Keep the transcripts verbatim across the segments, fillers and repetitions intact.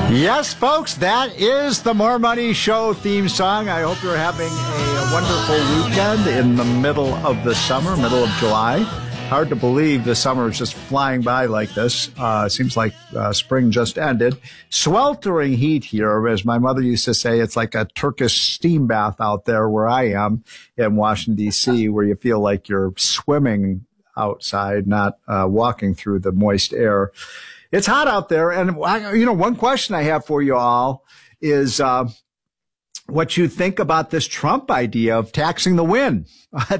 Yes, folks, that is the More Money Show theme song. I hope you're having a wonderful weekend in the middle of the summer, middle of July. Hard to believe the summer is just flying by like this. Uh, seems like uh, spring just ended. Sweltering heat here, as my mother used to say, it's like a Turkish steam bath out there where I am in Washington, D C, where you feel like you're swimming outside, not uh, walking through the moist air. It's hot out there. And, you know, one question I have for you all is uh, what you think about this Trump idea of taxing the wind.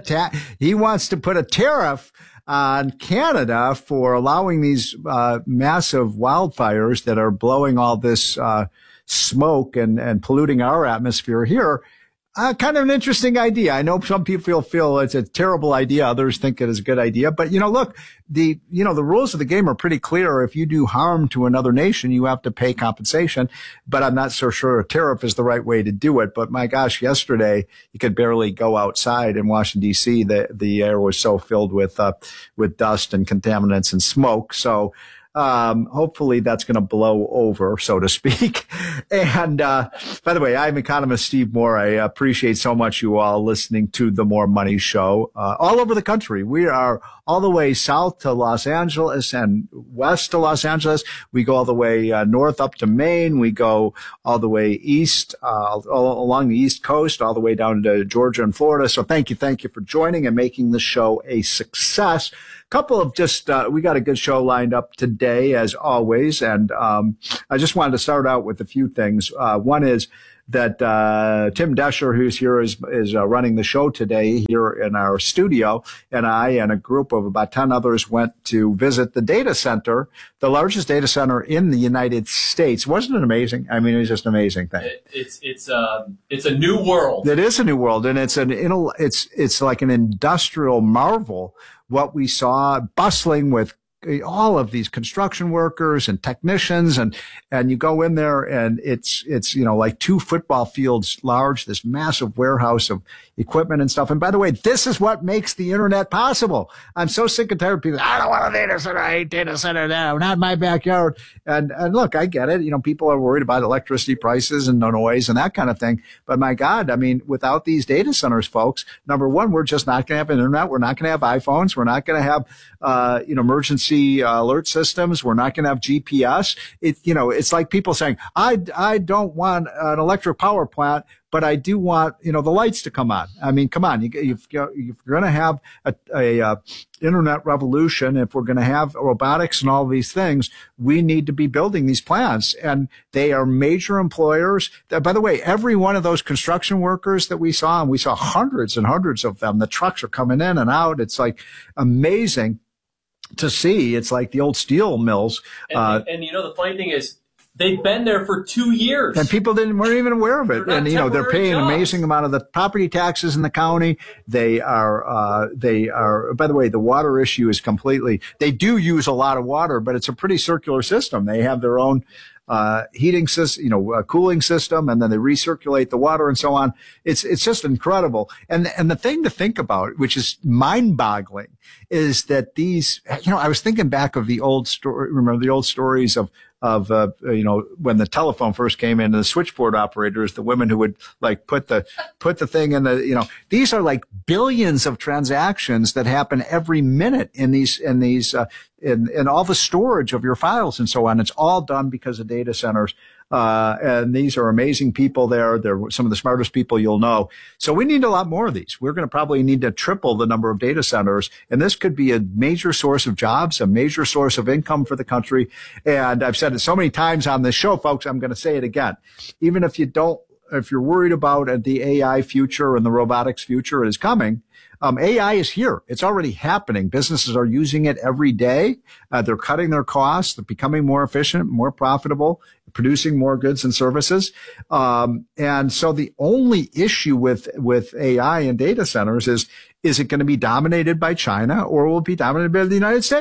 He wants to put a tariff on Canada for allowing these uh, massive wildfires that are blowing all this uh, smoke and, and polluting our atmosphere here. Uh, kind of an interesting idea. I know some people feel it's a terrible idea. Others think it is a good idea. But, you know, look, the, you know, the rules of the game are pretty clear. If you do harm to another nation, you have to pay compensation. But I'm not so sure a tariff is the right way to do it. But my gosh, yesterday you could barely go outside in Washington, D C. The, the air was so filled with, uh, with dust and contaminants and smoke. So, Um, hopefully that's going to blow over, so to speak. And, uh, by the way, I'm economist Steve Moore. I appreciate so much you all listening to the More Money Show, uh, all over the country. We are all the way south to Los Angeles and west to Los Angeles. We go all the way uh, north up to Maine. We go all the way east, uh, all along the East Coast, all the way down to Georgia and Florida. So thank you. Thank you for joining and making the show a success. Couple of just, uh, we got a good show lined up today, as always. And, um, I just wanted to start out with a few things. Uh, one is that, uh, Tim Desher, who's here, is, is uh, running the show today here in our studio. And I and a group of about ten others went to visit the data center, the largest data center in the United States. Wasn't it amazing? I mean, it was just an amazing thing. It, it's, it's, um, it's a new world. It is a new world. And it's an, it's, it's like an industrial marvel. What we saw, bustling with all of these construction workers and technicians, and and you go in there and it's it's you know like two football fields large, this massive warehouse of equipment and stuff. And by the way, this is what makes the internet possible. I'm so sick and tired of people. I don't want a data center. I hate data center now. Not my backyard. And and look, I get it. You know, people are worried about electricity prices and the noise and that kind of thing. But my God, I mean, without these data centers, folks, number one, we're just not going to have internet. We're not going to have iPhones. We're not going to have uh you know emergency Uh, alert systems. We're not going to have G P S. It, you know, it's like people saying, I, I don't want an electric power plant, but I do want, you know, the lights to come on. I mean, come on. You, you've, you're going to have a, a, uh, internet revolution. If we're going to have robotics and all these things, we need to be building these plants, and they are major employers. By the way, every one of those construction workers that we saw, and we saw hundreds and hundreds of them, the trucks are coming in and out. It's like amazing to see. It's like the old steel mills. And, uh, and you know, the funny thing is, they've been there for two years. And people didn't weren't even aware of it. And, you know, they're paying an amazing amount of the property taxes in the county. They are, uh, they are, by the way, the water issue is completely, they do use a lot of water, but it's a pretty circular system. They have their own, uh, heating system, you know, uh, cooling system, and then they recirculate the water and so on. It's, it's just incredible. And, and the thing to think about, which is mind boggling, is that these, you know, I was thinking back of the old story, remember the old stories of, of, uh, you know, when the telephone first came in, the switchboard operators, the women who would like put the, put the thing in the, you know, these are like billions of transactions that happen every minute in these, in these, uh, in, in all the storage of your files and so on. It's all done because of data centers. Uh, and these are amazing people there. They're some of the smartest people you'll know. So we need a lot more of these. We're going to probably need to triple the number of data centers. And this could be a major source of jobs, a major source of income for the country. And I've said it so many times on this show, folks, I'm going to say it again. Even if you don't, if you're worried about the A I future and the robotics future is coming, Um, A I is here. It's already happening. Businesses are using it every day. Uh, they're cutting their costs. They're becoming more efficient, more profitable, producing more goods and services. Um, and so the only issue with, with A I and data centers is, is it going to be dominated by China, or will it be dominated by the United States?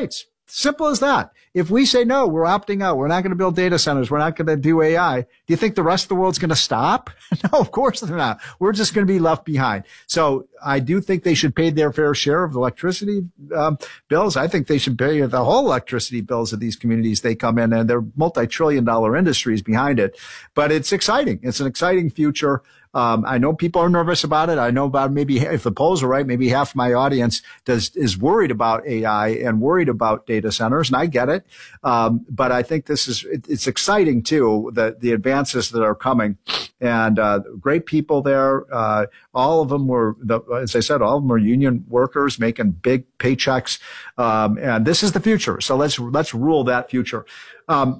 Simple as that. If we say, no, we're opting out, we're not going to build data centers, we're not going to do A I, do you think the rest of the world's going to stop? No, of course they're not. We're just going to be left behind. So I do think they should pay their fair share of the electricity um, bills. I think they should pay the whole electricity bills of these communities they come in, and they're multi-trillion dollar industries behind it. But it's exciting. It's an exciting future. Um, I know people are nervous about it. I know about maybe, if the polls are right, maybe half my audience does is worried about A I and worried about data centers, and I get it. Um, but I think this is it, it's exciting too, the the advances that are coming, and uh, great people there. Uh, all of them were, the, as I said, all of them are union workers making big paychecks, um, and this is the future. So let's let's rule that future. Um,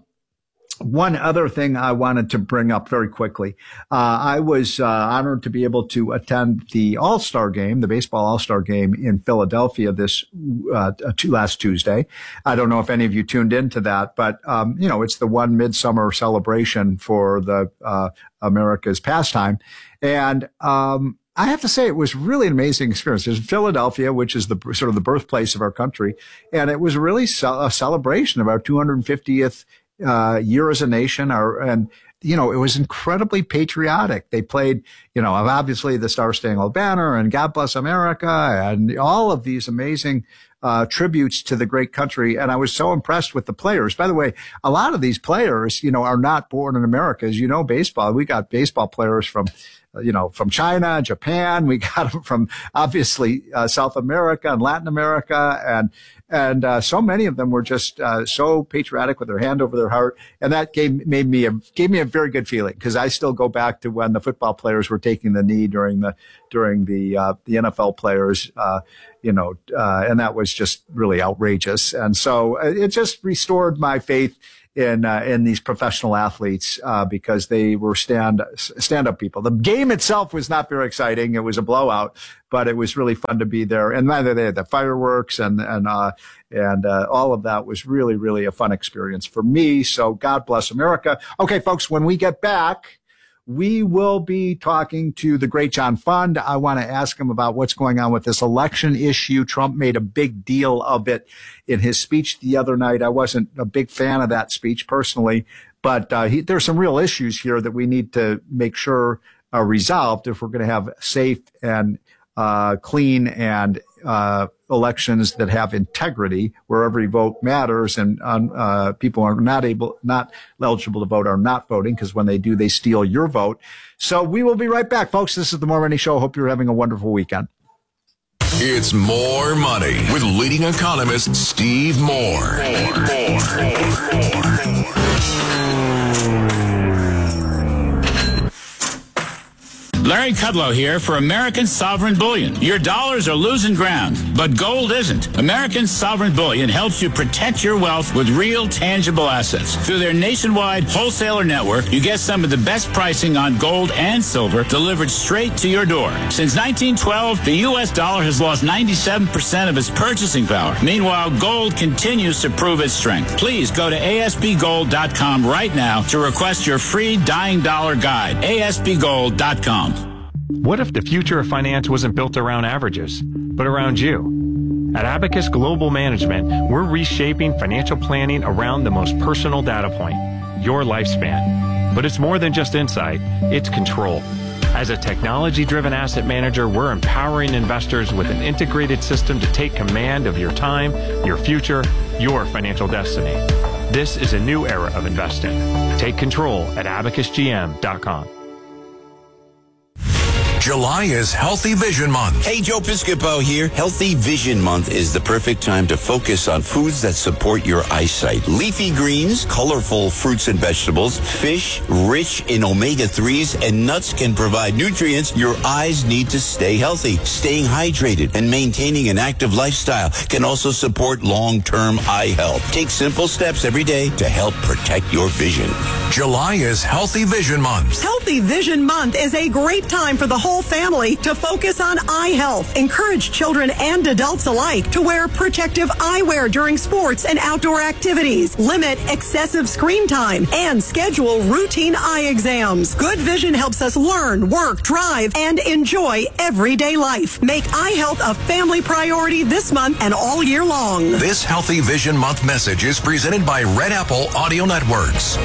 One other thing I wanted to bring up very quickly. Uh, I was uh, honored to be able to attend the All-Star game, the baseball All-Star game in Philadelphia this uh, last Tuesday. I don't know if any of you tuned into that, but, um, you know, it's the one midsummer celebration for the uh, America's pastime. And um I have to say, it was really an amazing experience. It was Philadelphia, which is the sort of the birthplace of our country. And it was really a celebration of our two hundred fiftieth Uh, year as a nation. Our, and, you know, it was incredibly patriotic. They played, you know, obviously the Star Spangled Banner and God Bless America and all of these amazing uh, tributes to the great country. And I was so impressed with the players. By the way, a lot of these players, you know, are not born in America. As you know, baseball, we got baseball players from, you know, from China, Japan. We got them from obviously uh, South America and Latin America. And, and, uh, so many of them were just, uh, so patriotic with their hand over their heart. And that gave, made me a, gave me a very good feeling, because I still go back to when the football players were taking the knee during the, during the, uh, the N F L players, uh, you know, uh, and that was just really outrageous. And so it just restored my faith in, uh, in these professional athletes, uh, because they were stand, stand up people. The game itself was not very exciting. It was a blowout, but it was really fun to be there. And either they had the fireworks and, and, uh, and, uh, all of that was really, really a fun experience for me. So God bless America. Okay, folks, when we get back, we will be talking to the great John Fund. I want to ask him about what's going on with this election issue. Trump made a big deal of it in his speech the other night. I wasn't a big fan of that speech personally, but uh, he, there's some real issues here that we need to make sure are resolved if we're going to have safe and uh, clean and uh, elections that have integrity, where every vote matters, and uh, people are not able, not eligible to vote, are not voting, because when they do, they steal your vote. So we will be right back, folks. This is the More Money Show. Hope you're having a wonderful weekend. It's More Money with leading economist Steve Moore. More, more, more, more. Larry Kudlow here for American Sovereign Bullion. Your dollars are losing ground, but gold isn't. American Sovereign Bullion helps you protect your wealth with real, tangible assets. Through their nationwide wholesaler network, you get some of the best pricing on gold and silver delivered straight to your door. Since nineteen twelve, the U S dollar has lost ninety-seven percent of its purchasing power. Meanwhile, gold continues to prove its strength. Please go to A S B gold dot com right now to request your free Dying Dollar Guide. A S B gold dot com. What if the future of finance wasn't built around averages, but around you? At Abacus Global Management, we're reshaping financial planning around the most personal data point, your lifespan. But it's more than just insight, it's control. As a technology-driven asset manager, we're empowering investors with an integrated system to take command of your time, your future, your financial destiny. This is a new era of investing. Take control at abacus G M dot com. July is Healthy Vision Month. Hey, Joe Piscopo here. Healthy Vision Month is the perfect time to focus on foods that support your eyesight. Leafy greens, colorful fruits and vegetables, fish rich in omega threes, and nuts can provide nutrients your eyes need to stay healthy. Staying hydrated and maintaining an active lifestyle can also support long-term eye health. Take simple steps every day to help protect your vision. July is Healthy Vision Month. Healthy Vision Month is a great time for the whole whole family to focus on eye health. Encourage children and adults alike to wear protective eyewear during sports and outdoor activities. Limit excessive screen time and schedule routine eye exams. Good vision helps us learn, work, drive, and enjoy everyday life. Make eye health a family priority this month and all year long. This Healthy Vision Month message is presented by Red Apple Audio Networks.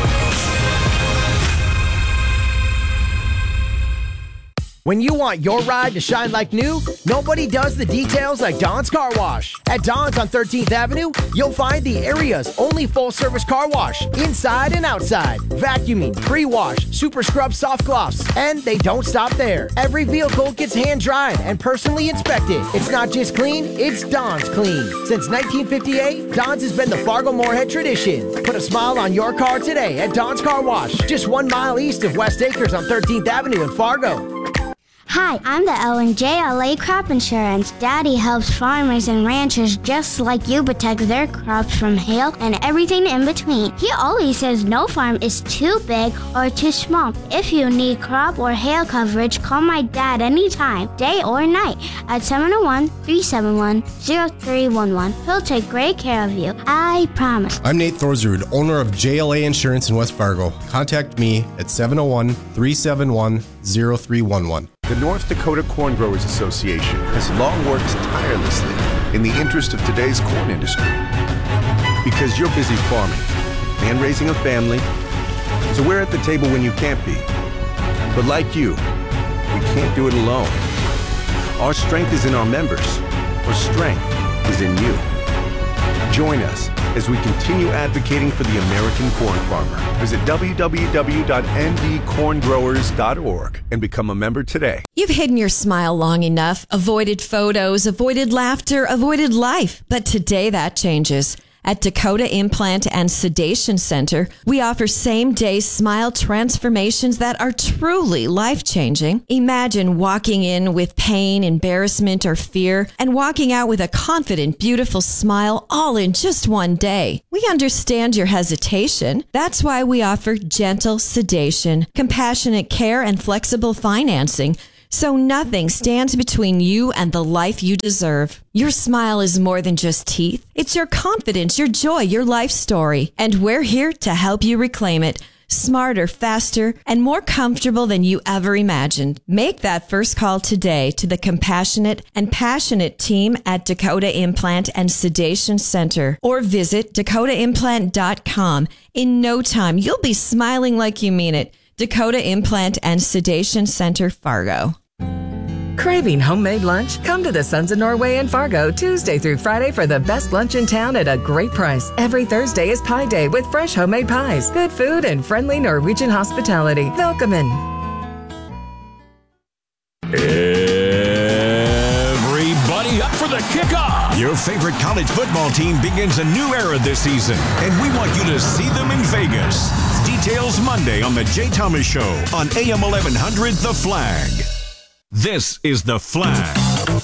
When you want your ride to shine like new, nobody does the details like Don's Car Wash. At Don's on thirteenth Avenue, you'll find the area's only full-service car wash, inside and outside. Vacuuming, pre-wash, super scrub soft gloss. And they don't stop there. Every vehicle gets hand-dried and personally inspected. It's not just clean, it's Don's clean. Since nineteen fifty-eight, Don's has been the Fargo-Moorhead tradition. Put a smile on your car today at Don's Car Wash, just one mile east of West Acres on thirteenth Avenue in Fargo. Hi, I'm the Ellen J L A Crop Insurance. Daddy helps farmers and ranchers just like you protect their crops from hail and everything in between. He always says no farm is too big or too small. If you need crop or hail coverage, call my dad anytime, day or night, at seven oh one, three seven one, oh three one one. He'll take great care of you. I promise. I'm Nate Thorsrud, owner of J L A Insurance in West Fargo. Contact me at seven oh one, three seven one, oh three one one. The North Dakota Corn Growers Association has long worked tirelessly in the interest of today's corn industry. Because you're busy farming and raising a family, so we're at the table when you can't be. But like you, we can't do it alone. Our strength is in our members. Our strength is in you. Join us as we continue advocating for the American corn farmer. Visit w w w dot n d corn growers dot org and become a member today. You've hidden your smile long enough, avoided photos, avoided laughter, avoided life. But today that changes. At Dakota Implant and Sedation Center, we offer same-day smile transformations that are truly life-changing. Imagine walking in with pain, embarrassment, or fear, and walking out with a confident, beautiful smile all in just one day. We understand your hesitation. That's why we offer gentle sedation, compassionate care, and flexible financing, so nothing stands between you and the life you deserve. Your smile is more than just teeth. It's your confidence, your joy, your life story. And we're here to help you reclaim it. Smarter, faster, and more comfortable than you ever imagined. Make that first call today to the compassionate and passionate team at Dakota Implant and Sedation Center, or visit dakota implant dot com. In no time, you'll be smiling like you mean it. Dakota Implant and Sedation Center, Fargo. Craving homemade lunch? Come to the Sons of Norway in Fargo Tuesday through Friday for the best lunch in town at a great price. Every Thursday is Pie Day with fresh homemade pies, good food, and friendly Norwegian hospitality. Welcome. Everybody up for the kickoff. Your favorite college football team begins a new era this season, and we want you to see them in Vegas. Details Monday on The Jay Thomas Show on A M eleven hundred The Flag. This is The Flag.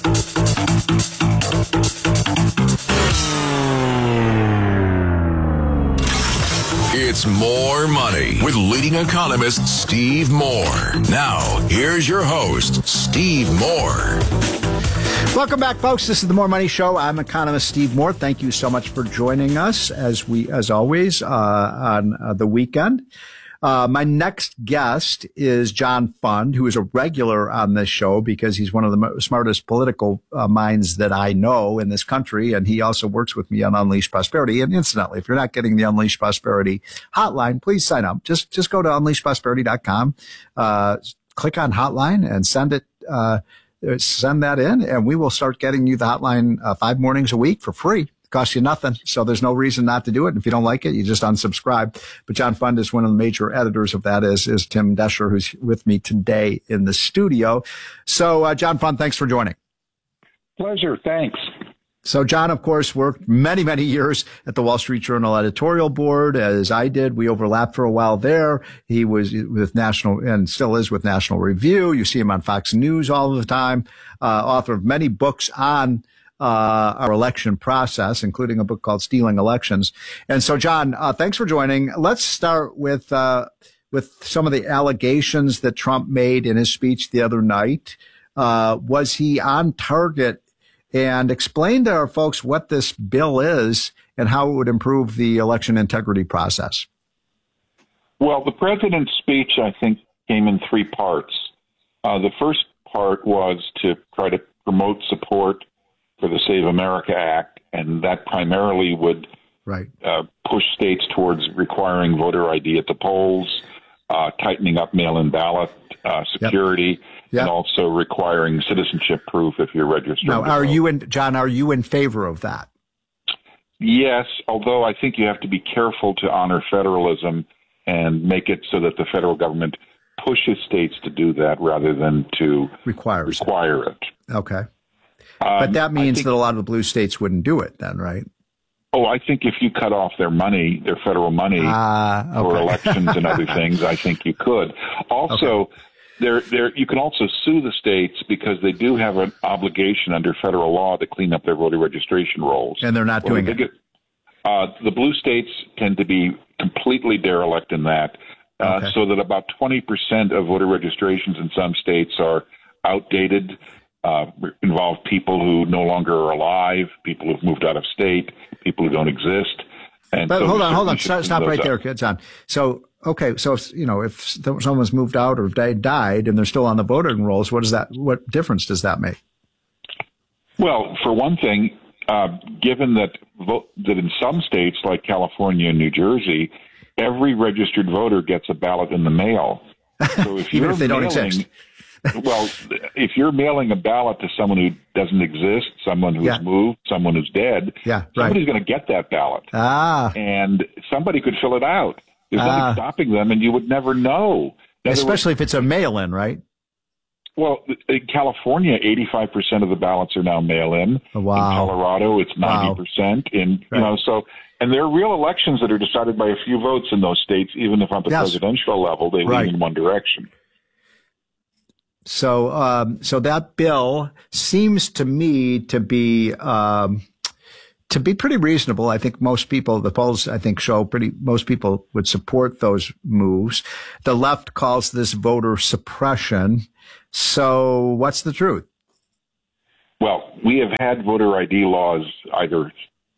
It's More Money with leading economist Steve Moore. Now, here's your host, Steve Moore. Welcome back, folks. This is the More Money Show. I'm economist Steve Moore. Thank you so much for joining us, as we, as always, uh, on uh, the weekend. Uh, my next guest is John Fund, who is a regular on this show because he's one of the mo- smartest political uh, minds that I know in this country. And he also works with me on Unleash Prosperity. And incidentally, if you're not getting the Unleash Prosperity hotline, please sign up. Just, just go to unleash prosperity dot com, uh, click on hotline and send it, uh, send that in, and we will start getting you the hotline uh, five mornings a week for free. Costs you nothing, so there's no reason not to do it. And if you don't like it, you just unsubscribe. But John Fund is one of the major editors of that, is, is Tim Desher, who's with me today in the studio. So, uh, John Fund, thanks for joining. Pleasure. Thanks. So John, of course, worked many, many years at the Wall Street Journal editorial board, as I did. We overlapped for a while there. He was with National, and still is with National Review. You see him on Fox News all the time, uh, author of many books on uh our election process, including a book called Stealing Elections. And so, John, uh, thanks for joining. Let's start with uh with some of the allegations that Trump made in his speech the other night. Uh, was he on target? And explain to our folks what this bill is and how it would improve the election integrity process. Well, the president's speech, I think, came in three parts. Uh, the first part was to try to promote support for the Save America Act, and that primarily would right. uh, push states towards requiring voter I D at the polls, uh, tightening up mail-in ballot uh, security, yep. Yep. and also requiring citizenship proof if you're registered. Now, are you in, John, are you in favor of that? Yes, although I think you have to be careful to honor federalism and make it so that the federal government pushes states to do that rather than to Requires require it. it. Okay. Um, but that means think, that a lot of the blue states wouldn't do it then, right? Oh, I think if you cut off their money, their federal money uh, okay. for elections and other things, I think you could. Also, okay. there, there, you can also sue the states because they do have an obligation under federal law to clean up their voter registration rolls. And they're not well, doing they it. Get, uh, the blue states tend to be completely derelict in that, uh, okay. so that about twenty percent of voter registrations in some states are outdated, uh, involve people who no longer are alive, people who've moved out of state, people who don't exist. And but so hold on, hold on. Stop, stop right up. there, kids. On. So, okay. So, if, you know, if someone's moved out or died, died and they're still on the voting rolls, what does that, what difference does that make? Well, for one thing, uh, given that vote, that in some states like California and New Jersey, every registered voter gets a ballot in the mail. So if Even you're if they don't mailing, exist. well, if you're mailing a ballot to someone who doesn't exist, someone who's yeah. moved, someone who's dead, yeah, somebody's right. going to get that ballot. Ah. And somebody could fill it out. There's ah. nothing stopping them, and you would never know. In Especially words, if it's a mail-in, right? Well, in California, eighty-five percent of the ballots are now mail-in. Oh, wow. In Colorado, it's ninety percent. Wow. In, right. you know, so, and there are real elections that are decided by a few votes in those states, even if on the yes. presidential level they right. lean in one direction. So, um, so that bill seems to me to be, um, to be pretty reasonable. I think most people, the polls, I think, show pretty, most people would support those moves. The left calls this voter suppression. So what's the truth? Well, we have had voter I D laws either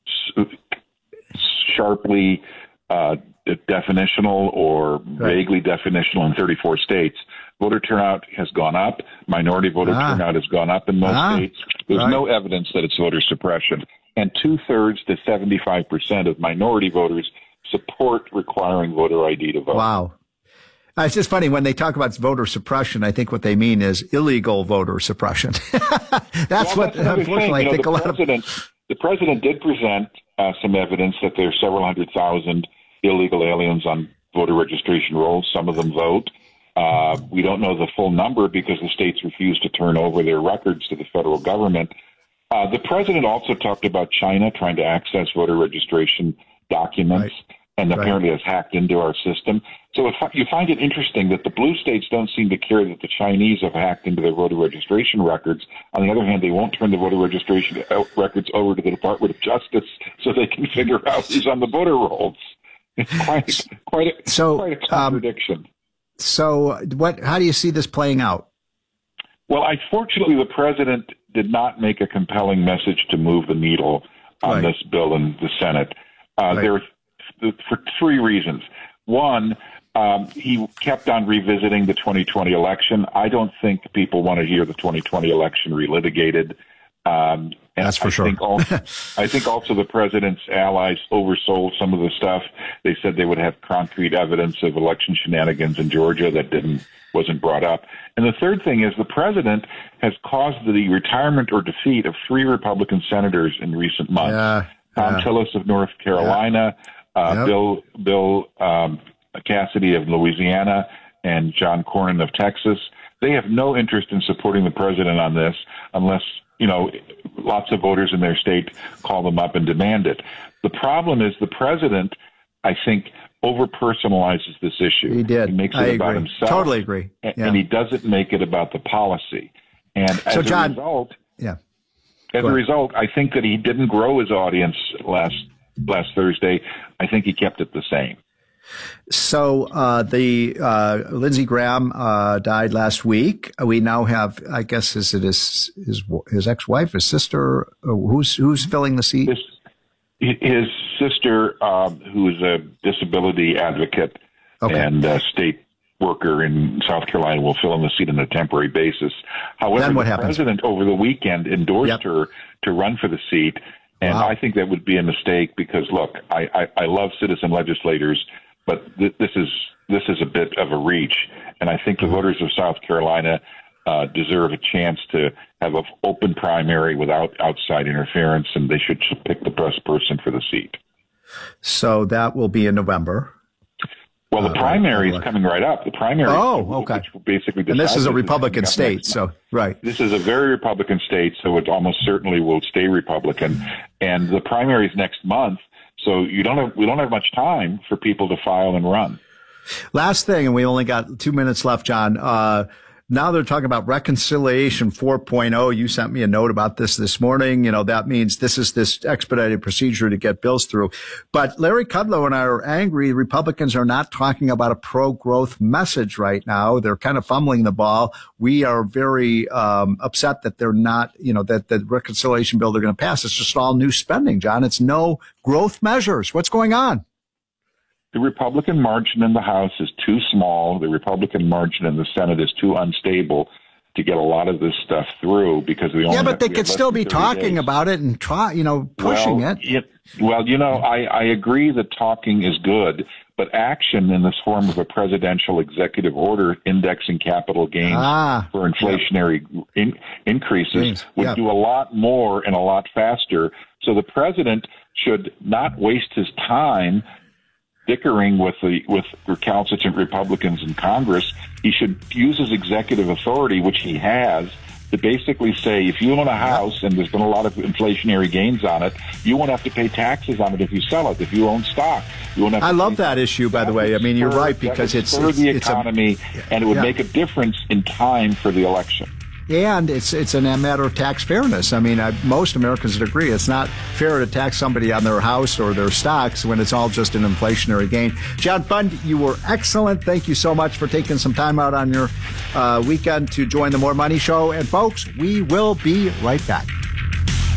sharply uh, definitional or right. vaguely definitional in thirty-four states. Voter turnout has gone up. Minority voter ah. turnout has gone up in most ah. states. There's right. no evidence that it's voter suppression. And two-thirds to seventy-five percent of minority voters support requiring voter I D to vote. Wow. It's just funny when they talk about voter suppression. I think what they mean is illegal voter suppression. that's well, what, that's unfortunately, you know, I think the a lot president, of. The president did present uh, some evidence that there are several hundred thousand illegal aliens on voter registration rolls. Some of them vote. Uh, we don't know the full number because the states refuse to turn over their records to the federal government. Uh, the president also talked about China trying to access voter registration documents. Right. And right. apparently has hacked into our system. So if you find it interesting that the blue states don't seem to care that the Chinese have hacked into their voter registration records. On the other hand, they won't turn the voter registration records over to the Department of Justice so they can figure out who's on the voter rolls. It's quite, quite, a, so, quite a contradiction. Um, so what? How do you see this playing out? Well, unfortunately, the president did not make a compelling message to move the needle on right. this bill in the Senate. Uh, right. There for three reasons. One, um, he kept on revisiting the twenty twenty election. I don't think people want to hear the twenty twenty election relitigated. Um, and That's for I sure. Think also, I think also the president's allies oversold some of the stuff. They said they would have concrete evidence of election shenanigans in Georgia that didn't wasn't brought up. And the third thing is the president has caused the retirement or defeat of three Republican senators in recent months. Yeah, Tom yeah. Tillis of North Carolina. Yeah. Uh, yep. Bill Bill um, Cassidy of Louisiana and John Cornyn of Texas. They have no interest in supporting the president on this unless, you know, lots of voters in their state call them up and demand it. The problem is the president, I think, over-personalizes this issue. He did. He makes it I about agree. himself. Totally agree. And, Yeah. and he doesn't make it about the policy. And as So, John, a result, yeah. as Go a ahead. result, I think that he didn't grow his audience last last Thursday. I think he kept it the same. So uh, the uh, Lindsey Graham uh, died last week. We now have, I guess, is it his his, his ex-wife, his sister? Who's who's filling the seat? His, his sister, um, who is a disability advocate okay. and a state worker in South Carolina, will fill in the seat on a temporary basis. However, then what the happens? president over the weekend endorsed yep. her to run for the seat, and wow. I think that would be a mistake because, look, I, I, I love citizen legislators, but th- this is this is a bit of a reach, and I think the voters of South Carolina uh, deserve a chance to have an open primary without outside interference, and they should pick the best person for the seat. So that will be in November. Well, the uh, primary is coming right up. The primary, oh, okay. Which basically and this is a Republican state, so right. This is a very Republican state, so it almost certainly will stay Republican. And the primary is next month, so you don't have we don't have much time for people to file and run. Last thing, and we only got two minutes left, John. Uh, Now they're talking about reconciliation four point oh. You sent me a note about this this morning. You know, that means this is this expedited procedure to get bills through. But Larry Kudlow and I are angry. Republicans are not talking about a pro-growth message right now. They're kind of fumbling the ball. We are very um, upset that they're not, you know, that the reconciliation bill they're going to pass. It's just all new spending, John. It's no growth measures. What's going on? The Republican margin in the House is too small. The Republican margin in the Senate is too unstable to get a lot of this stuff through because we only yeah, but have, they could still be talking days. about it and try, you know, pushing well, it. it. Well, you know, I, I agree that talking is good, but action in this form of a presidential executive order indexing capital gains ah, for inflationary yep. in, increases Gains, would yep. do a lot more and a lot faster. So the president should not waste his time dickering with the with recalcitrant Republicans in Congress. He should use his executive authority, which he has, to basically say, if you own a house and there's been a lot of inflationary gains on it, you won't have to pay taxes on it if you sell it. If you own stock, you won't have to I love pay that taxes. issue, by the way. I mean, you're right, because it's for the it's economy, a, and it would yeah. make a difference in time for the election. And it's it's a matter of tax fairness. I mean, I, most Americans would agree it's not fair to tax somebody on their house or their stocks when it's all just an inflationary gain. John Fund, you were excellent. Thank you so much for taking some time out on your uh, weekend to join the More Money Show. And folks, we will be right back.